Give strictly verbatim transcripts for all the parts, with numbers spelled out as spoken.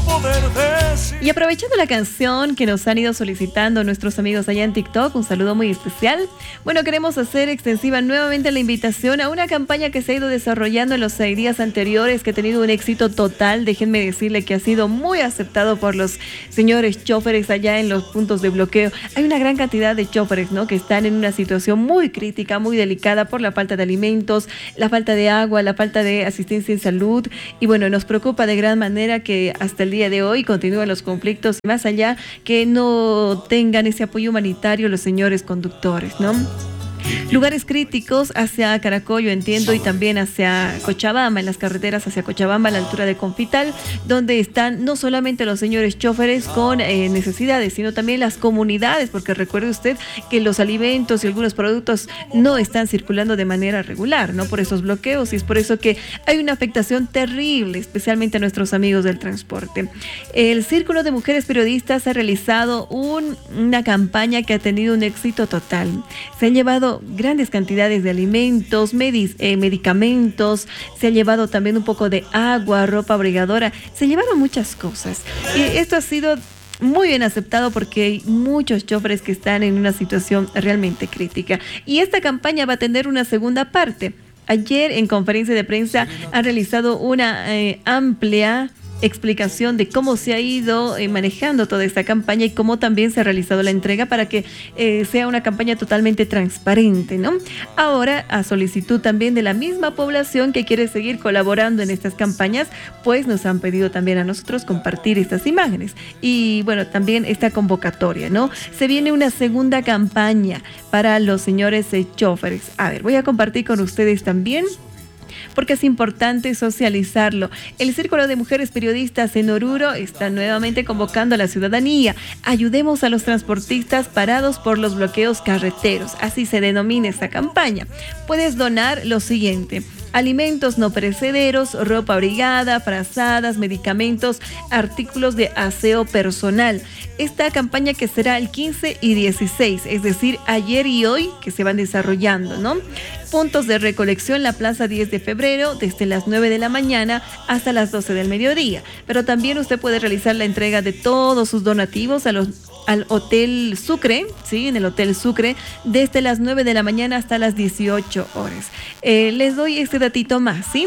poder decir. Y aprovechando la canción que nos han ido solicitando nuestros amigos allá en TikTok, un saludo muy especial. Bueno, queremos hacer extensiva nuevamente la invitación a una campaña que se ha ido desarrollando en los seis días anteriores, que ha tenido un éxito total. Déjenme decirle que ha sido muy aceptado por los señores choferes allá en los puntos de bloqueo. Hay una gran cantidad de choferes, ¿no?, que están en una situación muy crítica, muy delicada por la falta de alimentos, la falta de agua, la falta de asistencia en salud. Y bueno, nos preocupa de gran manera que hasta el día de hoy continúan los conflictos y más allá que no tengan ese apoyo humanitario los señores conductores, ¿no? Lugares críticos hacia Caracollo, entiendo, y también hacia Cochabamba, en las carreteras hacia Cochabamba, a la altura de Confital, donde están no solamente los señores choferes con eh, necesidades, sino también las comunidades, porque recuerde usted que los alimentos y algunos productos no están circulando de manera regular, ¿no?, por esos bloqueos, y es por eso que hay una afectación terrible, especialmente a nuestros amigos del transporte. El Círculo de Mujeres Periodistas ha realizado un, una campaña que ha tenido un éxito total. Se han llevado grandes cantidades de alimentos, medis, eh, medicamentos, se ha llevado también un poco de agua, ropa abrigadora, se llevaron muchas cosas. Y esto ha sido muy bien aceptado porque hay muchos choferes que están en una situación realmente crítica. Y esta campaña va a tener una segunda parte. Ayer en conferencia de prensa han realizado una eh, amplia explicación de cómo se ha ido eh, manejando toda esta campaña y cómo también se ha realizado la entrega para que eh, sea una campaña totalmente transparente, ¿no? Ahora, a solicitud también de la misma población que quiere seguir colaborando en estas campañas, pues nos han pedido también a nosotros compartir estas imágenes y bueno, también esta convocatoria, ¿no? Se viene una segunda campaña para los señores eh, choferes. A ver, voy a compartir con ustedes también, porque es importante socializarlo. El Círculo de Mujeres Periodistas en Oruro está nuevamente convocando a la ciudadanía. Ayudemos a los transportistas parados por los bloqueos carreteros. Así se denomina esta campaña. Puedes donar lo siguiente: alimentos no perecederos, ropa abrigada, frazadas, medicamentos, artículos de aseo personal. Esta campaña que será el quince y dieciséis, es decir, ayer y hoy, que se van desarrollando, ¿no? Puntos de recolección: la Plaza diez de febrero, desde las nueve de la mañana hasta las doce del mediodía. Pero también usted puede realizar la entrega de todos sus donativos a los al Hotel Sucre, ¿sí? En el Hotel Sucre, desde las nueve de la mañana hasta las dieciocho horas. Eh, les doy este datito más, ¿sí?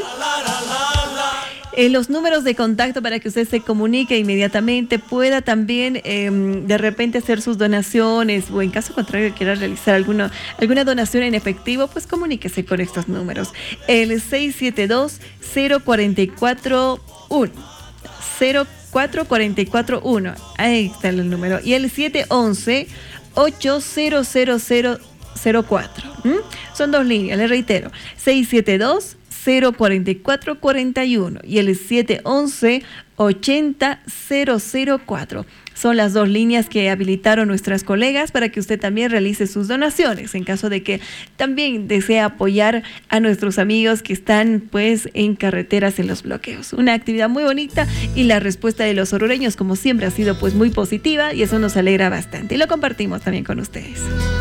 Eh, los números de contacto para que usted se comunique inmediatamente, pueda también eh, de repente hacer sus donaciones, o en caso contrario quiera realizar alguna, alguna donación en efectivo, pues comuníquese con estos números. El seis siete dos, cero cuatro cuatro uno, cero cuatro cuatro cuatro uno, ahí está el número, y el siete once, ocho cero cero cero cero cuatro. ¿Mm? Son dos líneas, les reitero, seis siete dos, cero cuatro cuatro cuatro uno y el siete once, ochenta cero cero cuatro. Son las dos líneas que habilitaron nuestras colegas para que usted también realice sus donaciones en caso de que también desee apoyar a nuestros amigos que están pues en carreteras en los bloqueos. Una actividad muy bonita y la respuesta de los orureños, como siempre, ha sido pues muy positiva y eso nos alegra bastante y lo compartimos también con ustedes.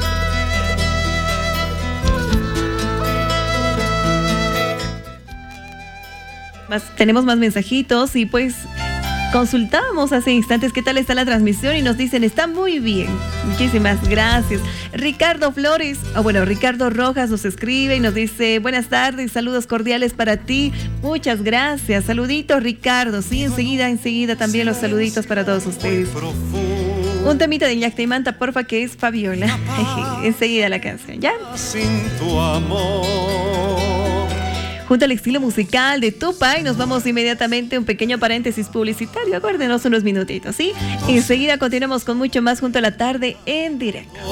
Más, tenemos más mensajitos y pues consultábamos hace instantes qué tal está la transmisión y nos dicen está muy bien. Muchísimas gracias. Ricardo Flores, o oh, bueno, Ricardo Rojas nos escribe y nos dice buenas tardes, saludos cordiales para ti. Muchas gracias. Saluditos, Ricardo. Sí, enseguida, enseguida también los saluditos para todos ustedes. Un temita de Ñacta y Manta, porfa, que es Fabiola. Enseguida la canción, ¿ya? Sin tu amor. Junto al estilo musical de Tupac, nos vamos inmediatamente a un pequeño paréntesis publicitario. Acuérdenos unos minutitos, ¿sí? Enseguida continuamos con mucho más junto a la tarde en directo.